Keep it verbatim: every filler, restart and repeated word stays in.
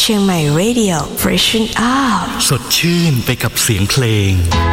ชียงใหม่ Radio Freshen Up สดชื่นไปกับเสียงเพลง